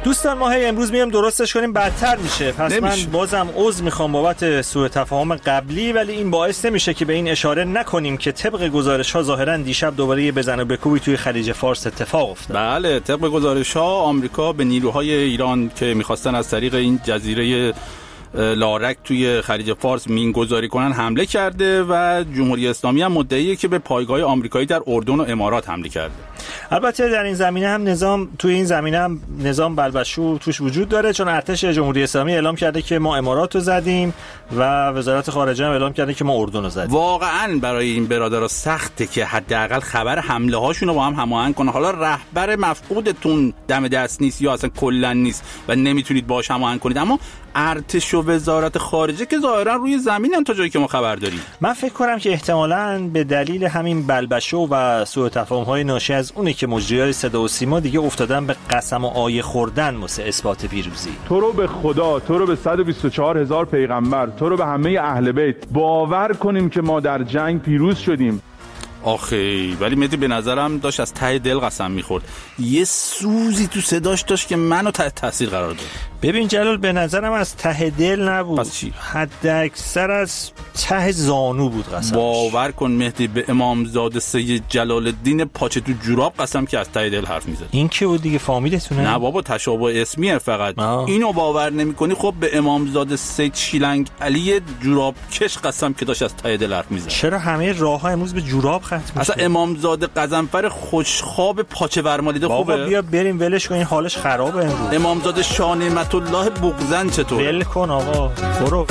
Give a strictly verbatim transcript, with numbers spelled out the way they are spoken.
دوستان ما هی امروز میام درستش کنیم بدتر میشه، پس نمیشه. من بازم عذر میخوام بابت سوء تفاهم قبلی، ولی این باعث نمیشه که به این اشاره نکنیم که طبق گزارش‌ها ظاهرا دیشب دوباره یه بزن و بکوبی توی خلیج فارس اتفاق افتاد. بله، طبق گزارش‌ها آمریکا به نیروهای ایران که می‌خواستن از طریق این جزیره لارک توی خلیج فارس مینگذاری کنن حمله کرده و جمهوری اسلامی هم مدعیه که به پایگاه آمریکایی در اردن و امارات حمله کرده. البته در این زمینه هم نظام توی این زمینه هم نظام بلبشو توش وجود داره، چون ارتش جمهوری اسلامی اعلام کرده که ما امارات رو زدیم و وزارت خارجه هم اعلام کرده که ما اردن رو زدیم. واقعا برای این برادرها سخته که حداقل خبر حمله هاشون رو با هم هماهنگ کنن. حالا رهبر مفقودتون دم دست نیست یا اصلا کلا نیست و نمیتونید باهاش هماهنگ کنید، اما ارتش و وزارت خارجه که ظاهرا روی زمینن تا جایی که ما خبر داریم. من فکر کنم که احتمالاً به دلیل همین بلبشو و سوء تفاهم‌های ناشی از اونه که مجریای صدا و سیما دیگه افتادن به قسم و آیه خوردن واسه اثبات پیروزی. تو رو به خدا، تو رو به صد و بیست و چهار هزار پیغمبر، تو رو به همه اهل بیت باور کنیم که ما در جنگ پیروز شدیم. آخه ولی مهدی به نظرم داشت از ته دل قسم میخورد. یه سوزی تو صداش داشت که منو تحت تاثیر قرار داد. ببین جلال، به نظرم از ته دل نبود. پس چی؟ حد اکثر از ته زانو بود قسمش. باور کن مهدی به امامزاده سید جلال الدین پاچه تو جوراب قسم که از ته دل حرف میزد. این که بود دیگه، فامیلتونه؟ نه بابا، تشابه اسمیه فقط. آه. اینو باور نمی‌کنی؟ خب به امامزاده سید شیلنگ علی جوراب کش قسم که داشت از ته دل حرف میزد. چرا همه راه‌ها امروز به جوراب ختم میشه؟ اصلا امامزاده قزنفر خوشخواب پاچه ورمالیده خوبه. بابا بیا بریم ولش کن، این حالش خرابه امروز. امامزاده شاه نعمت الله بغزن چطوره؟ ول کن آقا، برو.